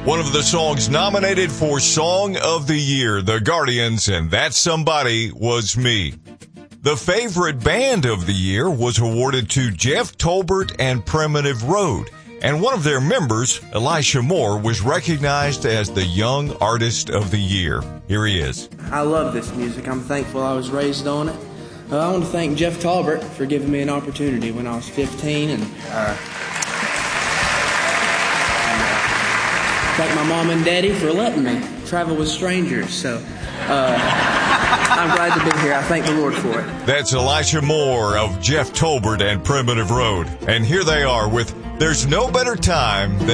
One of the songs nominated for Song of the Year, The Guardians, and That Somebody Was Me. The favorite band of the year was awarded to Jeff Tolbert and Primitive Road, and one of their members, Elisha Moore, was recognized as the Young Artist of the Year. Here he is. I love this music. I'm thankful I was raised on it. I want to thank Jeff Tolbert for giving me an opportunity when I was 15, and thank my mom and daddy for letting me travel with strangers. So I'm glad to be here. I thank the Lord for it. That's Elisha Moore of Jeff Tolbert and Primitive Road. And here they are with There's No Better Time Than